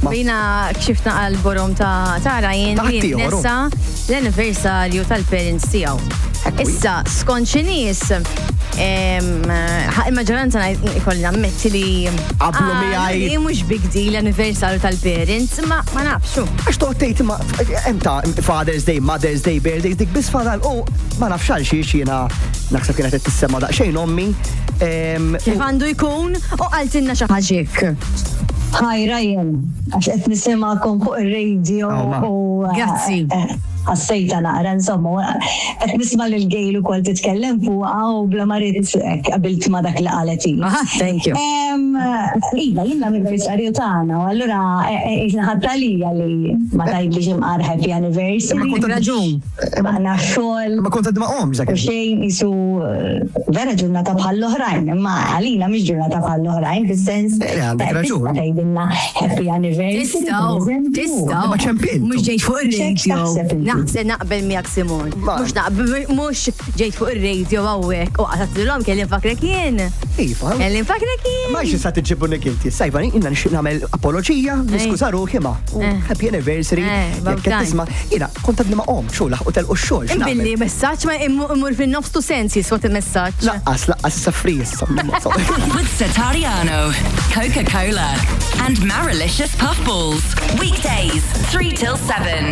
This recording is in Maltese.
Bina kxifna għal-borom ta' Ryan li nessa l-anniversarju tal-parents tijaw. Issa, skonċi nis, il-maġġoranza ikolli nammetti li Qablu miegħi. Mux big deal l-anniversarju tal-parents, ma nafxu. Għax toħtejt ma emta Father's Day, Mother's Day, birthdays, dik bis fadal, ma nafx għal xiex jena naħseb kienet t-tissema daqxejn ommi. Kif għandu jkun u għaltinna xaħġik. Hi Ryan, għax qed nisimgħakom fuq ir-radio u Grazzi. ħassejta naqra insomma, qed nisma' lil Gejl ukoll titkellem fuqha u bla marid qabilt ma' dak li qalet hi. Thank you. Iva, jien l-anniversarju tagħna, u allura ħadta lija li ma tgħidlix imqar happy anniversary. Raġun. Għandna xogħol. Ma kont ma qomx dak. U xejn isu vera ġurnata bħal l-oħrajn, imma għalina mhix ġurnata bħal l-oħrajn fis-sens. Għandek raġun. Tgħidilna happy anniversary. Tistaw. Ma ċempin. Mux ġejt fuq il-radio. Naħseb Naħseb naqbel miegħek Simon. Mux ġejt fuq il-radio għawek. U għatatilom kelli nfakrek jien. Iva. Kelli nfakrek jien. Ma xi sa tiġibu nikilti. Sajbani, inna nixtieq nagħmel apoloġija, niskuża ruħi ma. Happy anniversary. Jekk qed tisma' jiena kont għadni ma qom xogħol u telqu x-xogħol. Imbilli messaġġ ma immur fin-nofs tu sensi skont il-messaġġ. Laqqas safri issa. With Satariano, Coca-Cola, and Marilicious Puffballs. Weekdays, 3 till 7.